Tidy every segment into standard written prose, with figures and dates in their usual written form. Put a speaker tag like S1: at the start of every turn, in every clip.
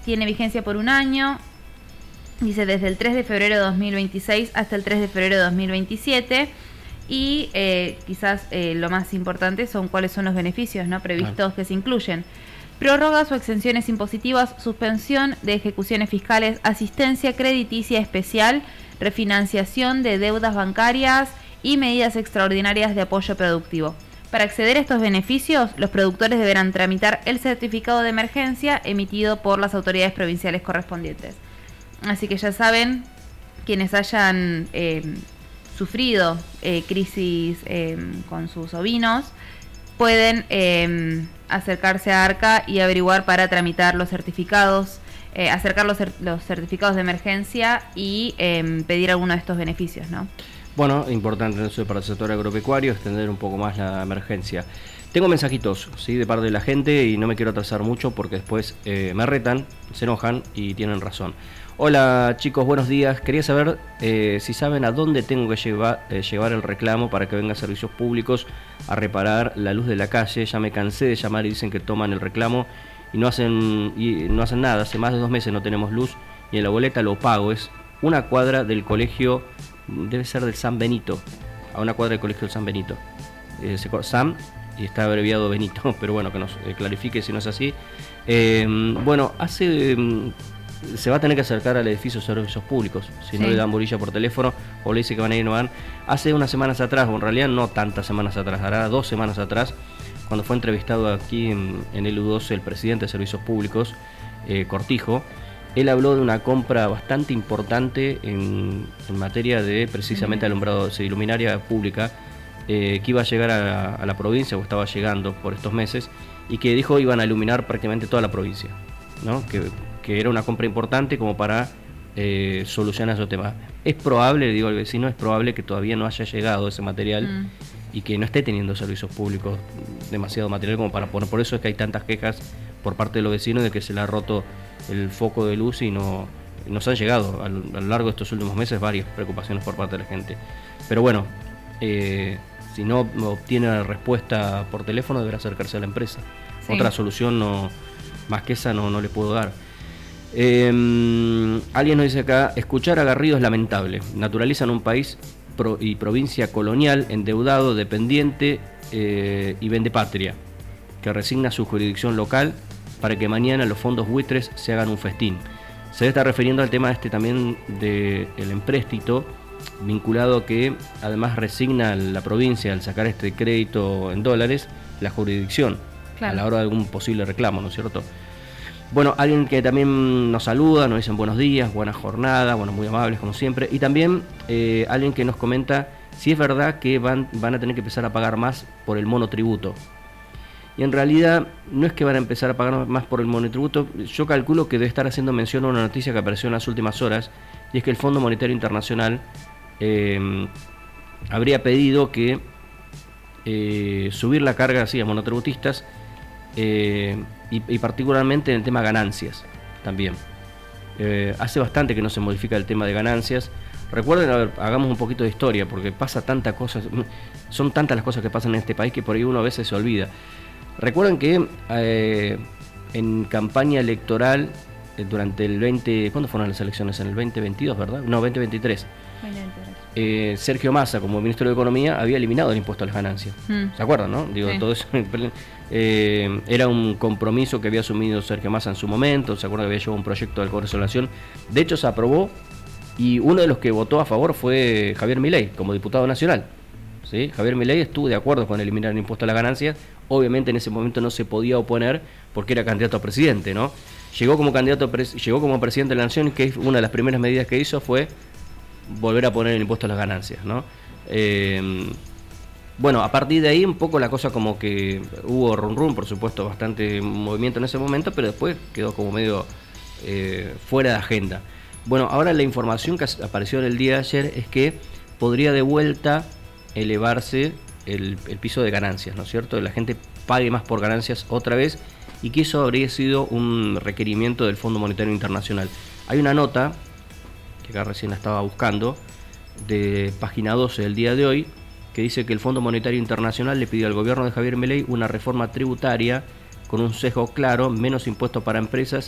S1: tiene vigencia por un año. Dice desde el 3 de febrero de 2026 hasta el 3 de febrero de 2027. Y quizás lo más importante son cuáles son los beneficios, ¿no?, previstos que se incluyen. Prórrogas o exenciones impositivas, suspensión de ejecuciones fiscales, asistencia crediticia especial, refinanciación de deudas bancarias y medidas extraordinarias de apoyo productivo. Para acceder a estos beneficios, los productores deberán tramitar el certificado de emergencia emitido por las autoridades provinciales correspondientes. Así que ya saben, quienes hayan sufrido crisis con sus ovinos, pueden acercarse a ARCA y averiguar para tramitar los certificados, acercar los certificados de emergencia y pedir alguno de estos beneficios, ¿no?
S2: Bueno, importante eso para el sector agropecuario, extender un poco más la emergencia. Tengo mensajitos, ¿sí?, de parte de la gente y no me quiero atrasar mucho porque después me retan, se enojan y tienen razón. Hola chicos, buenos días. Quería saber si saben a dónde tengo que llevar el reclamo para que venga a Servicios Públicos a reparar la luz de la calle. Ya me cansé de llamar y dicen que toman el reclamo y no hacen nada. Hace más de 2 meses no tenemos luz y en la boleta lo pago. Es una cuadra del colegio, debe ser del San Benito, a una cuadra del colegio del San Benito. Sam y está abreviado Benito, pero bueno, que nos clarifique si no es así. Bueno, se va a tener que acercar al edificio de Servicios Públicos, si no le dan bolilla por teléfono o le dice que van a ir y no van. Hace unas semanas atrás, o en realidad no tantas semanas atrás, hará 2 semanas atrás, cuando fue entrevistado aquí en el U12 el presidente de Servicios Públicos, Cortijo, él habló de una compra bastante importante en materia de precisamente alumbrado, de luminaria pública, que iba a llegar a la provincia, o estaba llegando por estos meses, y que dijo iban a iluminar prácticamente toda la provincia, ¿no? Que era una compra importante como para solucionar esos temas. Es probable, le digo al vecino, es probable que todavía no haya llegado ese material y que no esté teniendo Servicios Públicos demasiado material como para poner. Por eso es que hay tantas quejas por parte de los vecinos de que se le ha roto el foco de luz y nos han llegado a lo largo de estos últimos meses varias preocupaciones por parte de la gente. Pero bueno, si no obtiene respuesta por teléfono deberá acercarse a la empresa. Sí. Otra solución más que esa no le puedo dar. Alguien nos dice acá: escuchar a Garrido es lamentable. Naturalizan un país y provincia colonial, endeudado, dependiente y vendepatria, que resigna su jurisdicción local para que mañana los fondos buitres se hagan un festín. Se está refiriendo al tema también del empréstito, vinculado a que además resigna la provincia al sacar este crédito en dólares, la jurisdicción, claro, a la hora de algún posible reclamo, ¿no es cierto? Bueno, alguien que también nos saluda, nos dicen buenos días, buena jornada, bueno, muy amables como siempre. Y también alguien que nos comenta si es verdad que van a tener que empezar a pagar más por el monotributo. Y en realidad no es que van a empezar a pagar más por el monotributo. Yo calculo que debe estar haciendo mención a una noticia que apareció en las últimas horas, y es que el Fondo Monetario Internacional habría pedido que subir la carga así a monotributistas, y particularmente en el tema ganancias también. Hace bastante que no se modifica el tema de ganancias. Recuerden, a ver, hagamos un poquito de historia, porque pasa tantas cosas, son tantas las cosas que pasan en este país que por ahí uno a veces se olvida. Recuerden que en campaña electoral, durante el 20... ¿Cuándo fueron las elecciones? En el 2022, ¿verdad? No, 2023. Sergio Massa, como ministro de Economía, había eliminado el impuesto a las ganancias. ¿Se acuerdan, no? Digo, sí. Todo eso era un compromiso que había asumido Sergio Massa en su momento. ¿Se acuerdan que había llevado un proyecto al Congreso de la Nación? De hecho, se aprobó, y uno de los que votó a favor fue Javier Milei, como diputado nacional. ¿Sí? Javier Milei estuvo de acuerdo con eliminar el impuesto a las ganancias. Obviamente en ese momento no se podía oponer porque era candidato a presidente, ¿no? Llegó como presidente de la Nación, y que una de las primeras medidas que hizo fue volver a poner el impuesto a las ganancias, ¿no? Bueno, a partir de ahí un poco la cosa como que hubo rum, por supuesto, bastante movimiento en ese momento, pero después quedó como medio fuera de agenda. Bueno, ahora la información que apareció en el día de ayer es que podría de vuelta elevarse el piso de ganancias, ¿no es cierto? Que la gente pague más por ganancias otra vez, y que eso habría sido un requerimiento del Fondo Monetario Internacional. Hay una nota, que acá recién la estaba buscando, de página 12 del día de hoy, que dice que el Fondo Monetario Internacional le pidió al gobierno de Javier Milei una reforma tributaria con un sesgo claro, menos impuestos para empresas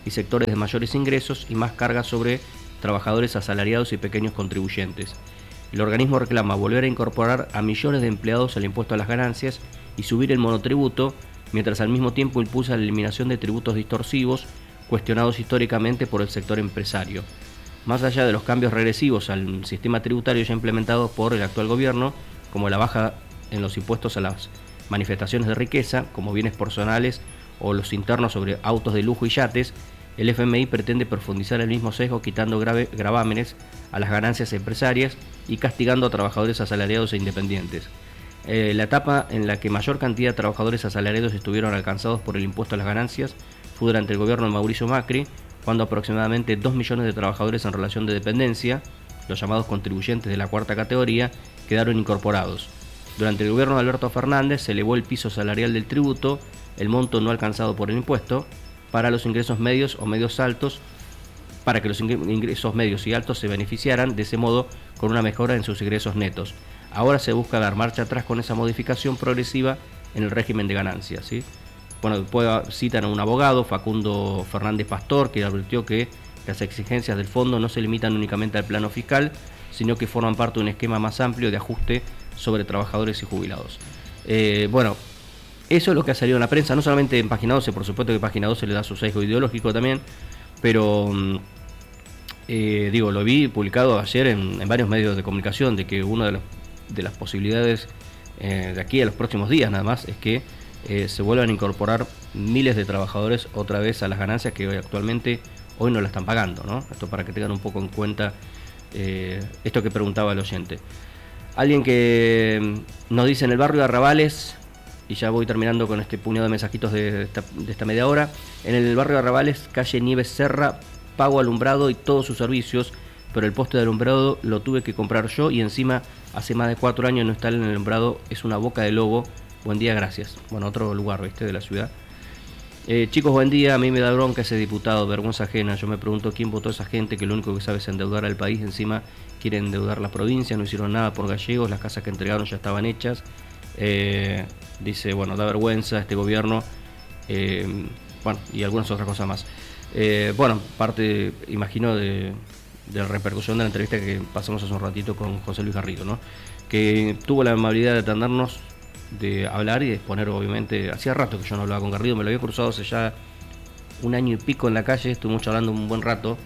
S2: y sectores de mayores ingresos y más carga sobre trabajadores asalariados y pequeños contribuyentes. El organismo reclama volver a incorporar a millones de empleados al impuesto a las ganancias y subir el monotributo, mientras al mismo tiempo impulsa la eliminación de tributos distorsivos cuestionados históricamente por el sector empresario. Más allá de los cambios regresivos al sistema tributario ya implementados por el actual gobierno, como la baja en los impuestos a las manifestaciones de riqueza, como bienes personales o los internos sobre autos de lujo y yates, el FMI pretende profundizar el mismo sesgo quitando gravámenes a las ganancias empresarias y castigando a trabajadores asalariados e independientes. La etapa en la que mayor cantidad de trabajadores asalariados estuvieron alcanzados por el impuesto a las ganancias fue durante el gobierno de Mauricio Macri, cuando aproximadamente 2 millones de trabajadores en relación de dependencia, los llamados contribuyentes de la cuarta categoría, quedaron incorporados. Durante el gobierno de Alberto Fernández se elevó el piso salarial del tributo, el monto no alcanzado por el impuesto, para los ingresos medios o medios altos, para que los ingresos medios y altos se beneficiaran de ese modo con una mejora en sus ingresos netos. Ahora se busca dar marcha atrás con esa modificación progresiva en el régimen de ganancias, ¿sí? Bueno, después citan a un abogado, Facundo Fernández Pastor, que advirtió que las exigencias del fondo no se limitan únicamente al plano fiscal, sino que forman parte de un esquema más amplio de ajuste sobre trabajadores y jubilados. Bueno, eso es lo que ha salido en la prensa, no solamente en Página 12, por supuesto que Página 12 le da su sesgo ideológico también, pero lo vi publicado ayer en varios medios de comunicación, de que una de las posibilidades de aquí a los próximos días nada más es que se vuelvan a incorporar miles de trabajadores otra vez a las ganancias que actualmente hoy no la están pagando, ¿no? Esto para que tengan un poco en cuenta esto que preguntaba el oyente. Alguien que nos dice en el barrio de Arrabales, y ya voy terminando con este puñado de mensajitos de esta media hora, en el barrio de Arrabales, calle Nieves Serra, pago alumbrado y todos sus servicios, pero el poste de alumbrado lo tuve que comprar yo y encima hace más de 4 años no está en el alumbrado, es una boca de lobo. Buen día, gracias. Bueno, otro lugar, ¿viste? De la ciudad. Chicos, buen día. A mí me da bronca ese diputado, vergüenza ajena. Yo me pregunto quién votó a esa gente que lo único que sabe es endeudar al país. Encima quieren endeudar la provincia, no hicieron nada por gallegos, las casas que entregaron ya estaban hechas. Dice, bueno, da vergüenza este gobierno. Bueno, y algunas otras cosas más. Bueno, parte, imagino, de la repercusión de la entrevista que pasamos hace un ratito con José Luis Garrido, ¿no? Que tuvo la amabilidad de atendernos, de hablar y de exponer, obviamente. Hacía rato que yo no hablaba con Garrido, me lo había cruzado hace ya 1 año y pico en la calle, estuvimos charlando un buen rato,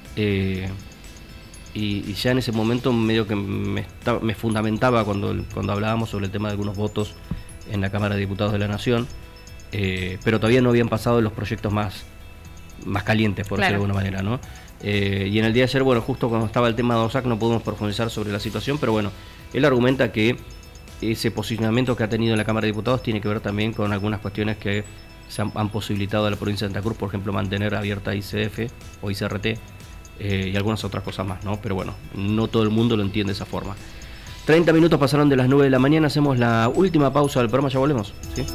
S2: y ya en ese momento medio que me fundamentaba cuando hablábamos sobre el tema de algunos votos en la Cámara de Diputados de la Nación, pero todavía no habían pasado los proyectos más calientes, por decirlo de alguna manera, ¿no? Y en el día de ayer, bueno, justo cuando estaba el tema de OSAC no pudimos profundizar sobre la situación, pero bueno, él argumenta que ese posicionamiento que ha tenido en la Cámara de Diputados tiene que ver también con algunas cuestiones que se han posibilitado a la provincia de Santa Cruz, por ejemplo, mantener abierta ICF o ICRT y algunas otras cosas más, ¿no? Pero bueno, no todo el mundo lo entiende de esa forma. 30 minutos pasaron de las 9 de la mañana, hacemos la última pausa del programa, ya volvemos, ¿sí?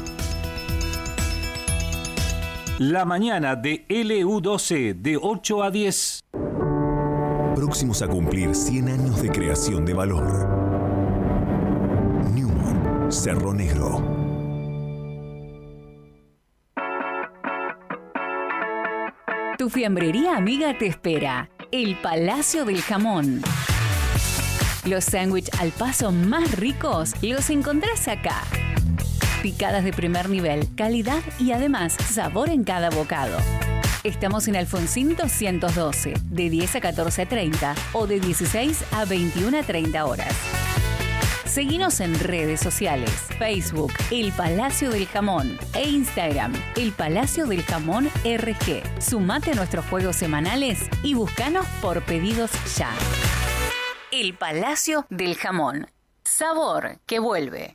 S3: La mañana de LU12, de 8 a 10.
S4: Próximos a cumplir 100 años de creación de valor. Newmont, Cerro Negro.
S5: Tu fiambrería amiga te espera. El Palacio del Jamón. Los sándwiches al paso más ricos los encontrás acá. Picadas de primer nivel, calidad y además sabor en cada bocado. Estamos en Alfonsín 212, de 10 a 14:30 o de 16 a 21:30 horas. Seguinos en redes sociales, Facebook, El Palacio del Jamón e Instagram, El Palacio del Jamón RG. Sumate a nuestros juegos semanales y búscanos por pedidos ya. El Palacio del Jamón. Sabor que vuelve.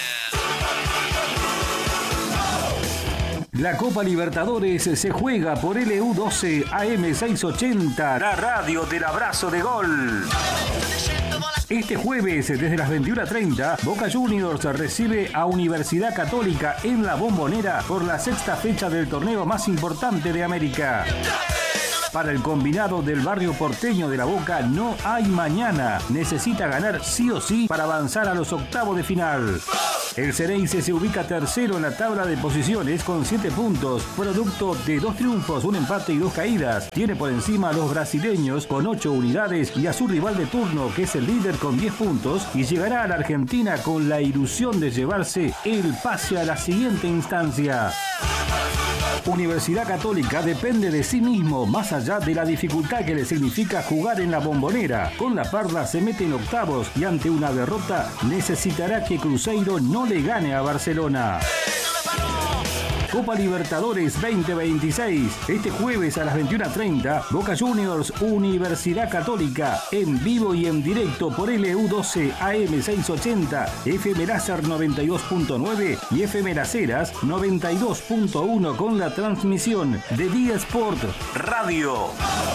S3: La Copa Libertadores se juega por LU12 AM 680, la radio del abrazo de gol. Este jueves, desde las 21:30, Boca Juniors recibe a Universidad Católica en La Bombonera por la 6ª fecha del torneo más importante de América. Para el combinado del barrio porteño de La Boca no hay mañana. Necesita ganar sí o sí para avanzar a los octavos de final. El Xeneize se ubica tercero en la tabla de posiciones con 7 puntos, producto de 2 triunfos, un empate y 2 caídas. Tiene por encima a los brasileños con 8 unidades y a su rival de turno, que es el líder, con 10 puntos, y llegará a la Argentina con la ilusión de llevarse el pase a la siguiente instancia. Universidad Católica depende de sí mismo, más allá de la dificultad que le significa jugar en la Bombonera. Con la Parda se mete en octavos y ante una derrota necesitará que Cruzeiro no le gane a Barcelona. Copa Libertadores 2026. Este jueves a las 21:30, Boca Juniors Universidad Católica, en vivo y en directo por LU12 AM 680, FM Láser 92.9 y FM Las Heras 92.1 con la transmisión de Día Sport Radio.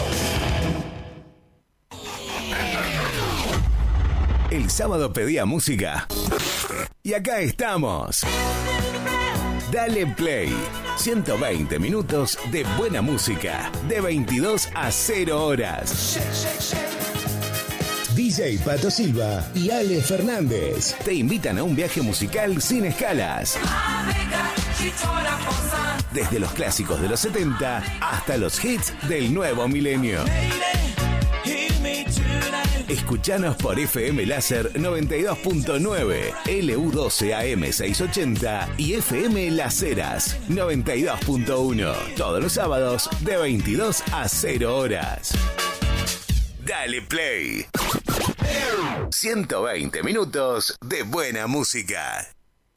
S4: El sábado pedía música y acá estamos. Dale Play. 120 minutos de buena música, de 22 a 0 horas.
S6: DJ Pato Silva y Ale Fernández
S4: te invitan a un viaje musical sin escalas. Desde los clásicos de los 70 hasta los hits del nuevo milenio. Escuchanos por FM Láser 92.9, LU12 AM 680 y FM Las Heras 92.1. Todos los sábados de 22 a 0 horas. Dale Play. 120 minutos de buena música.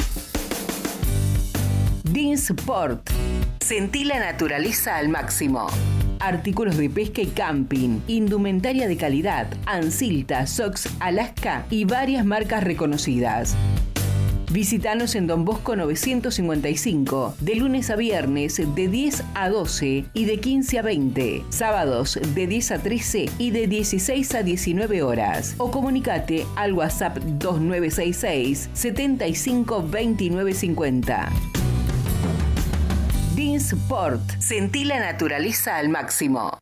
S5: Dinsport. Sentí la naturaleza al máximo. Artículos de pesca y camping, indumentaria de calidad, Ansilta, Sox, Alaska y varias marcas reconocidas. Visítanos en Don Bosco 955, de lunes a viernes de 10 a 12 y de 15 a 20, sábados de 10 a 13 y de 16 a 19 horas. O comunicate al WhatsApp 2966 75 29 50. Dinsport. Sentí la naturaleza al máximo.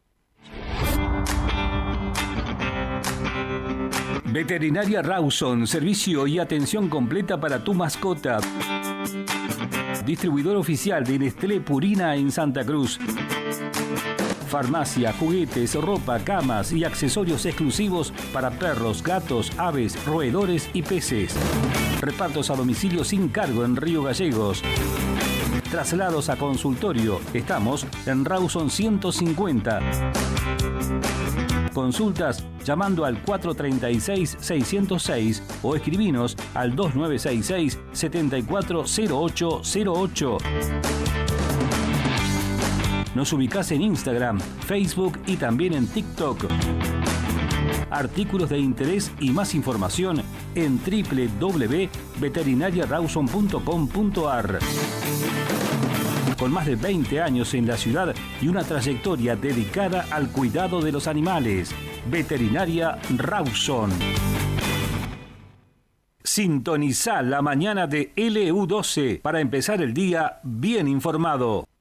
S3: Veterinaria Rawson, servicio y atención completa para tu mascota. Distribuidor oficial de Nestlé Purina en Santa Cruz. Farmacia, juguetes, ropa, camas y accesorios exclusivos para perros, gatos, aves, roedores y peces. Repartos a domicilio sin cargo en Río Gallegos. Traslados a consultorio. Estamos en Rawson 150. Consultas llamando al 436-606 o escribinos al 2966-740808. Nos ubicás en Instagram, Facebook y también en TikTok. Artículos de interés y más información en www.veterinariarawson.com.ar. Con más de 20 años en la ciudad y una trayectoria dedicada al cuidado de los animales. Veterinaria Rawson. Sintoniza la mañana de LU12 para empezar el día bien informado.